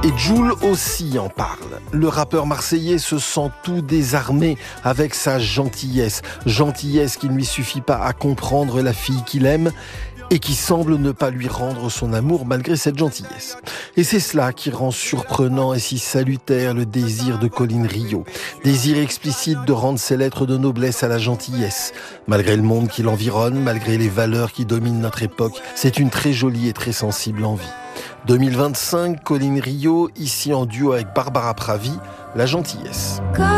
Et Jul aussi en parle. Le rappeur marseillais se sent tout désarmé avec sa gentillesse. Gentillesse qui ne lui suffit pas à comprendre la fille qu'il aime et qui semble ne pas lui rendre son amour malgré cette gentillesse. Et c'est cela qui rend surprenant et si salutaire le désir de Colline Rio. Désir explicite de rendre ses lettres de noblesse à la gentillesse. Malgré le monde qui l'environne, malgré les valeurs qui dominent notre époque, c'est une très jolie et très sensible envie. 2025, Colline Rio, ici en duo avec Barbara Pravi, La gentillesse.